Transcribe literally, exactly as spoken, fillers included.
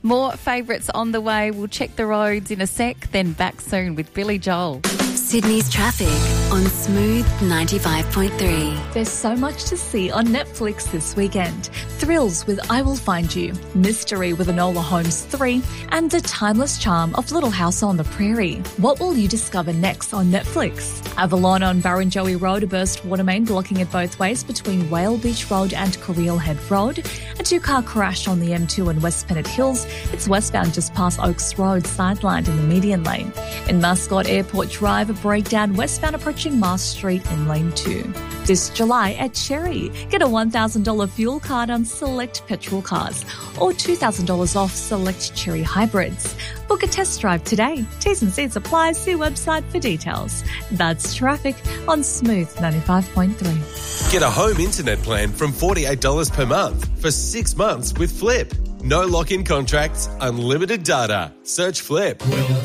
More favourites on the way. We'll check the roads in a sec, then back soon with Billy Joel. Sydney's traffic on Smooth ninety-five point three. There's so much to see on Netflix this weekend. Thrills with I Will Find You, Mystery with Enola Holmes three, and the timeless charm of Little House on the Prairie. What will you discover next on Netflix? Avalon on Barrenjoey Road, a burst water main blocking it both ways between Whale Beach Road and Coreal Head Road. A two-car crash on the M two in West Pennant Hills. It's westbound just past Oaks Road, sidelined in the median lane. In Mascot Airport Drive, a breakdown westbound approaching Mars Street in lane two. This July at Cherry, get a one thousand dollars fuel card on select petrol cars or two thousand dollars off select Cherry hybrids. Book a test drive today. T's and C's apply. See website for details. That's traffic on Smooth ninety-five point three. Get a home internet plan from forty-eight dollars per month for six months with Flip. No lock-in contracts, unlimited data. Search Flip.